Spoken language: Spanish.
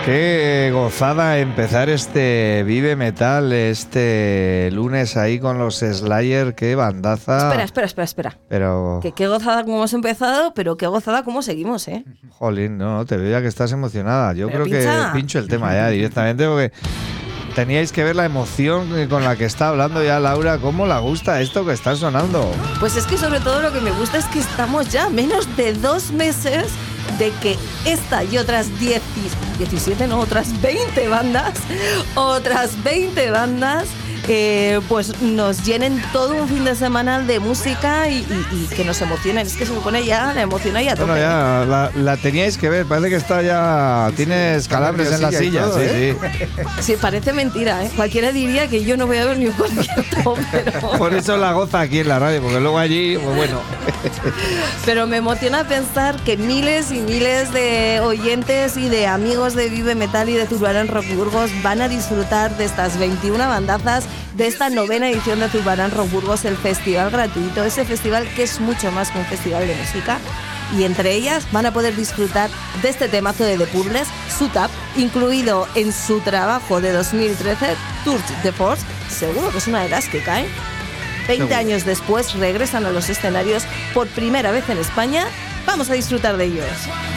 Qué gozada empezar este Vive Metal este lunes ahí con los Slayer, qué bandaza. Espera. Pero... Que qué gozada como hemos empezado, pero qué gozada como seguimos, ¿eh? Jolín, no, te veo ya que estás emocionada. Yo pero creo pincha. Que pincho el tema ya directamente porque teníais que ver la emoción con la que está hablando ya Laura, cómo le gusta esto que está sonando. Pues es que sobre todo lo que me gusta es que estamos ya a menos de 2 meses de que esta y otras 20 bandas pues nos llenen todo un fin de semana de música y que nos emocionen. Es que se me pone ya la emoción ahí a tope. Bueno, ya la teníais que ver, parece que está ya... Tienes calambres en la silla. Todo, sí. Sí, parece mentira, ¿eh? Cualquiera diría que yo no voy a ver ni un concierto, pero... Por eso la goza aquí en la radio, porque luego allí, pues bueno... Pero me emociona pensar que miles y miles de oyentes y de amigos de Vive Metal y de Zurbarán Rock Burgos van a disfrutar de estas 21 bandazas de esta 9ª edición de Zurbarán Rock Burgos, el festival gratuito, ese festival que es mucho más que un festival de música. Y entre ellas van a poder disfrutar de este temazo de The Puzzles, Suit Up, incluido en su trabajo de 2013, Tour de Force. Seguro que es una de las que caen. 20 años después regresan a los escenarios por primera vez en España. Vamos a disfrutar de ellos.